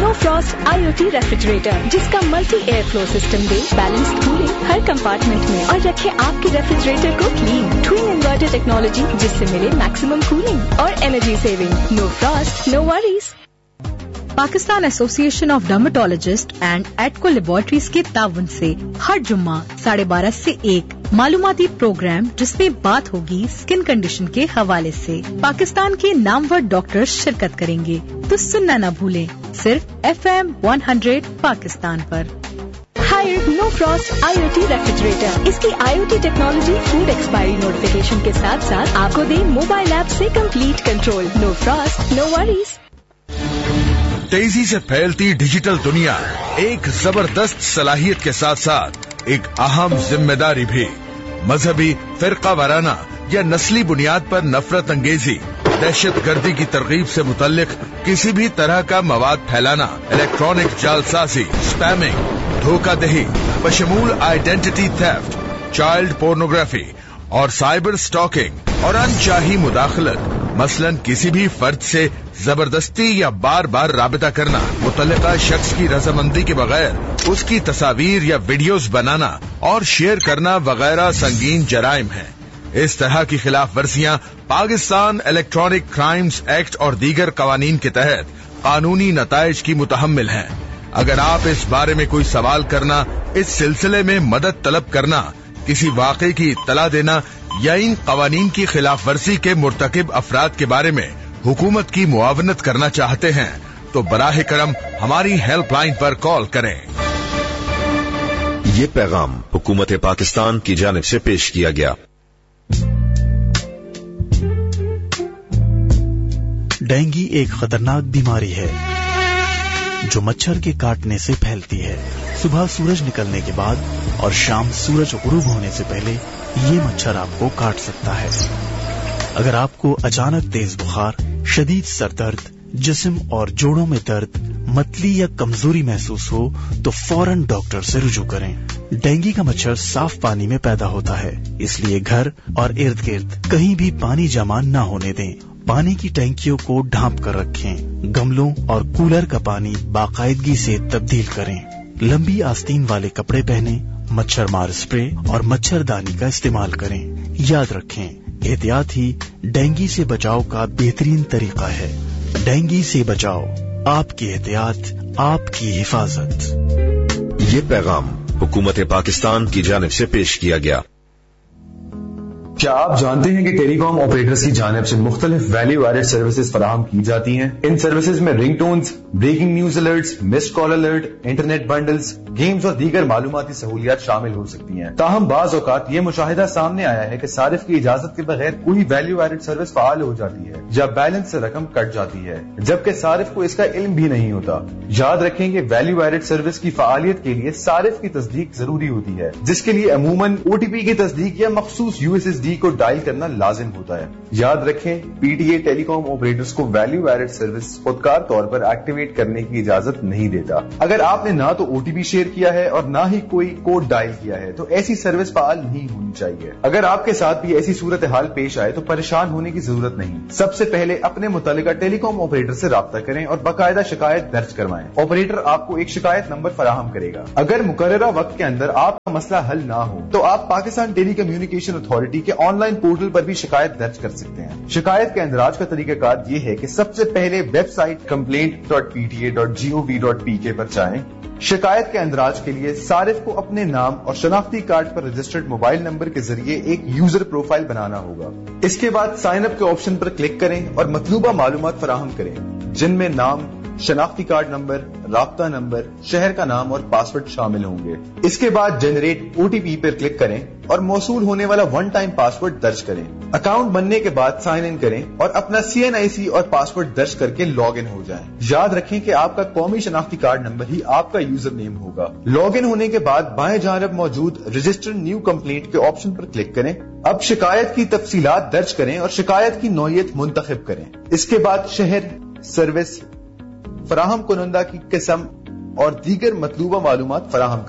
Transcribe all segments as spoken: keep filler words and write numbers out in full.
No Frost आई O T refrigerator, जिसका multi air flow system दे balanced cooling हर compartment में और रखे आपके रेफ्रिजरेटर को क्लीन। ट्विन इन्वर्टर टेक्नोलॉजी, जिससे मिले मैक्सिमम कूलिंग और energy saving. No Frost, no worries. Pakistan association of dermatologist and एटको laboratories के ताउन से हर जुम्मा साढ़े बारह से एक मालूमाती प्रोग्राम, जिसमें बात होगी स्किन कंडीशन के हवाले से। पाकिस्तान के नामवर डॉक्टर्स शिरकत करेंगे, तो सुनना न भूलें, सिर्फ F M one hundred Pakistan पर। हायर नो फ्रॉस्ट आई ओ टी रेफ्रिजरेटर। इसकी आई O T technology food expiry notification के साथ साथ आपको दे मोबाइल ऐप से complete control. No Frost, no worries. तेजी से फैलती डिजिटल दुनिया एक जबरदस्त सलाहियत के साथ साथ एक अहम जिम्मेदारी भी। मजहबी, फिरका वाराना या नस्ली बुनियाद पर नफरत अंगेजी, दहशत गर्दी की तरगीब से मुतल्लिक किसी भी तरह का मवाद फैलाना, इलेक्ट्रॉनिक जालसाजी, spamming, धोखाधही, बशमूल identity theft, child pornography और साइबर स्टॉकिंग और अनचाही मुदाखलत, मसलन किसी भी फर्द से जबरदस्ती या बार बार राबिता करना, मुतल्लिका शख्स की रजामंदी के बगैर उसकी तस्वीर या वीडियोस बनाना और शेयर करना वगैरह संगीन जराइम हैं। इस तरह की खिलाफ वर्जियां पाकिस्तान इलेक्ट्रॉनिक क्राइम्स एक्ट और दीगर कवानीन के तहत कानूनी नताइज की मुतहम्मिल हैं। अगर आप इस बारे में कोई सवाल करना, इस सिलसिले में मदद तलब करना, किसी वाक़े की इत्तला देना या इन कवानीन की खिलाफ वर्जी के मुर्तकिब अफराद के बारे में हुकूमत की मुआवनत करना चाहते हैं, तो बराह करम हमारी हेल्पलाइन पर कॉल करें। ये पैगाम हुकूमत पाकिस्तान की जानिब से पेश किया गया। डेंगू एक खतरनाक बीमारी है जो मच्छर के काटने से फैलती है। सुबह सूरज निकलने के बाद और शाम सूरज गुरूब होने से पहले ये मच्छर आपको काट सकता है। अगर आपको अचानक तेज बुखार, शदीद सरदर्द, जिस्म और जोड़ों में दर्द, मतली या कमजोरी महसूस हो तो फौरन डॉक्टर से रुजू करें। डेंगू का मच्छर साफ पानी में पैदा होता है, इसलिए घर और इर्द गिर्द कहीं भी पानी जमा न होने दें। पानी की टैंकियों को ढांप कर रखें। गमलों और कूलर का पानी बाकायदगी से तब्दील करें। लंबी आस्तीन वाले कपड़े पहने, मच्छर मार स्प्रे और मच्छरदानी का इस्तेमाल करें। याद रखें, एहतियात ही डेंगू से बचाव का बेहतरीन तरीका है। डेंगू से बचाओ, आपकी एहतियात, आपकी हिफाजत। ये पैगाम हुकूमत पाकिस्तान की जानिब से पेश किया गया। क्या आप जानते हैं कि टेलीकॉम ऑपरेटर्स की जानिब से मुख्तलिफ वैल्यू एडेड सर्विसेज फराहम की जाती हैं? इन सर्विसेज में ring tones, breaking news alerts, missed call alert, internet bundles, games और दीगर मालूमाती सहूलियात शामिल हो सकती हैं। ताहम बाज औकात ये मुशाहिदा सामने आया है कि सारिफ की इजाजत के बगैर कोई वैल्यू एडेड सर्विस फाल हो जाती है या बैलेंस से रकम कट जाती है, जबकि सारिफ को इसका इल्म भी नहीं होता। याद रखें कि वैल्यू एडेड सर्विस की फालियत के लिए सारिफ की तस्दीक जरूरी होती है, जिसके लिए अमूमन ओटीपी की तस्दीक या मखसूस यूएसएसडी को डायल करना लाजिम होता है। याद रखें, पीटीए टेलीकॉम ऑपरेटर्स को वैल्यू एडेड सर्विस खुदकार तौर पर एक्टिवेट करने की इजाजत नहीं देता। अगर आपने ना तो ओटीपी शेयर किया है और ना ही कोई कोड डायल किया है तो ऐसी सर्विस फाल नहीं होनी चाहिए। अगर आपके साथ भी ऐसी सूरत हाल पेश आए तो परेशान होने की जरूरत नहीं। सबसे पहले अपने मुतल्लिका टेलीकॉम ऑपरेटर से राब्ता करें और बाकायदा शिकायत दर्ज करवाएं। ऑपरेटर आपको एक शिकायत नंबर फराहम करेगा। अगर मुकर्ररा वक्त के अंदर आपका मसला हल ना हो तो आप पाकिस्तान टेली कम्युनिकेशन अथॉरिटी के ऑनलाइन पोर्टल पर भी शिकायत दर्ज कर सकते हैं। शिकायत के अंदराज का तरीकाकार ये है कि सबसे पहले website complaint dot P T A dot G O V dot P के पर जाएं। शिकायत के अंदराज के लिए सारिफ को अपने नाम और शनाख्ती कार्ड पर रजिस्टर्ड मोबाइल नंबर के जरिए एक यूजर प्रोफाइल बनाना होगा। इसके बाद साइन अप के ऑप्शन पर क्लिक करें और मतलूबा मालूमात फराहम करें, जिनमें नाम, शनाख्ती कार्ड नंबर, राब्ता नंबर, शहर का नाम और पासवर्ड शामिल होंगे। इसके बाद जनरेट ओटीपी पर क्लिक करें और मौसूल होने वाला वन टाइम पासवर्ड दर्ज करें। अकाउंट बनने के बाद साइन इन करें और अपना सी एन आई सी और पासवर्ड दर्ज करके लॉग इन हो जाएं। याद रखें कि आपका कौमी शनाख्ती कार्ड नंबर ही आपका यूजर नेम होगा। लॉग इन होने के बाद बाएं जानब मौजूद रजिस्टर न्यू कंप्लेंट के ऑप्शन पर क्लिक करें। अब शिकायत की तफसीलात दर्ज करें और शिकायत की नौयत मुंतखब करें। इसके बाद शहर, सर्विस, फराहम कुनंदा की किस्म और दीगर मतलूबा मालूमात फराहम करें।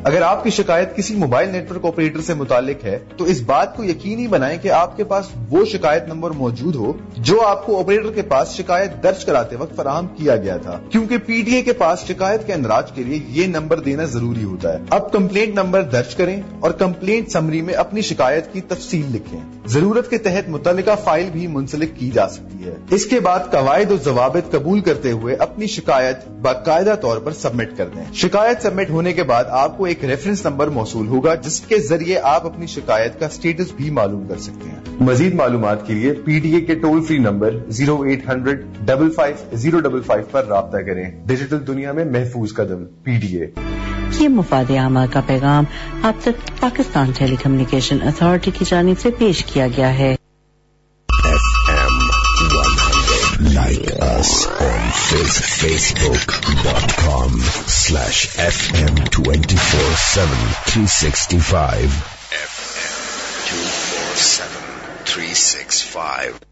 اگر آپ کی شکایت کسی موبائل نیٹ ورک آپریٹر سے متعلق ہے تو اس بات کو یقینی بنائیں کہ آپ کے پاس وہ شکایت نمبر موجود ہو جو آپ کو آپریٹر کے پاس شکایت درج کراتے وقت فراہم کیا گیا تھا، کیونکہ پی ڈی اے کے پاس شکایت کے اندراج کے لیے یہ نمبر دینا ضروری ہوتا ہے۔ اب کمپلینٹ نمبر درج کریں اور کمپلینٹ سمری میں اپنی شکایت کی تفصیل لکھیں۔ ضرورت کے تحت متعلقہ فائل بھی منسلک کی جا سکتی ہے۔ اس کے بعد قواعد و ضوابط قبول کرتے ہوئے اپنی شکایت باقاعدہ طور پر سبمٹ کر دیں۔ شکایت سبمٹ ہونے کے بعد آپ کو ایک ریفرنس نمبر موصول ہوگا جس کے ذریعے آپ اپنی شکایت کا سٹیٹس بھی معلوم کر سکتے ہیں۔ مزید معلومات کے لیے پی ڈی اے کے toll free number zero eight hundred double five zero double five پر رابطہ کریں۔ ڈیجیٹل دنیا میں محفوظ قدم، پی ڈی اے۔ یہ مفاد عامہ کا پیغام آپ تک پاکستان ٹیلی کمیونیکیشن اتھارٹی کی جانب سے پیش کیا گیا ہے۔ Like us on facebook dot com slash fm twenty-four seven three sixty-five. F M two four seven three six five.